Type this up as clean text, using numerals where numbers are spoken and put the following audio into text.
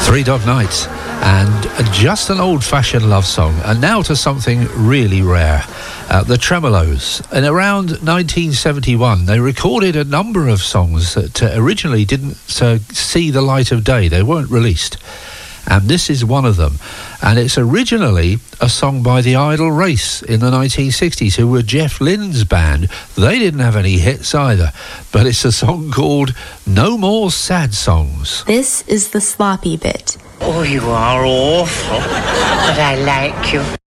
Three Dog Night, and just an old-fashioned love song. And now to something really rare. The Tremeloes. In around 1971, they recorded a number of songs that originally didn't see the light of day. They weren't released. And this is one of them. And it's originally a song by the Idle Race in the 1960s, who were Jeff Lynne's band. They didn't have any hits either. But it's a song called No More Sad Songs. This is the sloppy bit. Oh, you are awful, but I like you.